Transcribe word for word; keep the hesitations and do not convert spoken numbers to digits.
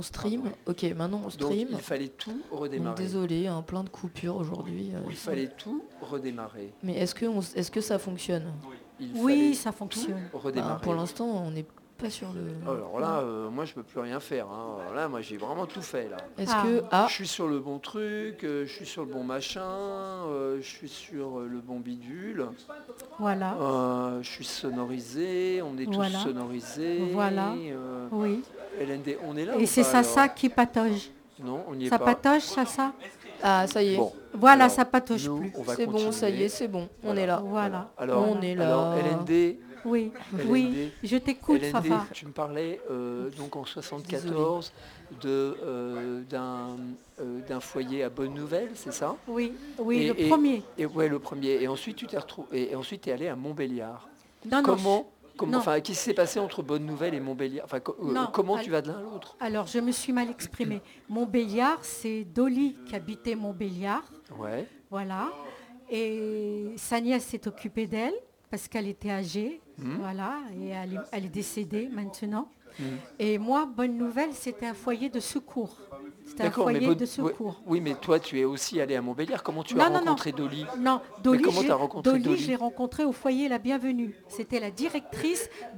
stream. Ok, maintenant on Donc stream. il fallait tout Donc, redémarrer. désolé, hein, plein de coupures aujourd'hui. euh, Il fallait tout redémarrer. Mais est-ce que, on s- est-ce que ça fonctionne? Il Oui, fallait ça tout fonctionne. Bah, redémarrer. pour l'instant, on n'est pas sur le. Alors là, euh, moi je peux plus rien faire. hein. Alors là, moi j'ai vraiment tout fait là. Est-ce Ah. que ah Je suis sur le bon truc, euh, je suis sur le bon machin, euh, je suis sur euh, le bon bidule, Voilà. euh, je suis sonorisé, on est tous Voilà. sonorisés. Voilà. euh, Oui. L N D, on est là Et ou c'est pas, ça, alors ça qui patauge. Non, on n'y est Ça pas. patauge, ça, ça. ah ça y est. Bon, Voilà, alors, ça patauge nous, plus. on va C'est bon, ça y continuer. est, c'est bon. On Voilà. est là. Voilà. Alors, On est là. alors L N D, Oui, L N D, oui. Je t'écoute, L N D, Fafa. tu me parlais euh, donc en soixante-quatorze de, euh, d'un, euh, d'un foyer à Bonne Nouvelle, c'est ça? Oui, oui, Et- le et- premier. Et ouais, le premier. Et ensuite, tu t'es retrouvé. Et ensuite, tu es allé à Montbéliard. Non, non, Comment, comment, non. enfin, qu'est-ce qui s'est passé entre Bonne Nouvelle et Montbéliard? Enfin, co- euh, Non, comment al- tu vas de l'un à l'autre? Alors, je me suis mal exprimée. Montbéliard, c'est Dolly qui habitait Montbéliard. Ouais. Voilà. Et sa nièce s'est occupée d'elle parce qu'elle était âgée. Mhm. Voilà. Et elle est, elle est décédée maintenant. Mhm. Et moi, bonne nouvelle, c'était un foyer de secours. C'était un D'accord, mais foyer Bonne- de secours. Oui, mais toi, tu es aussi allé à Montbéliard. Comment tu Non, as non, non. rencontré Dolly? Non, Dolly, comment j'ai- t'as rencontré Dolly, Dolly je l'ai rencontrée au foyer La Bienvenue. C'était la directrice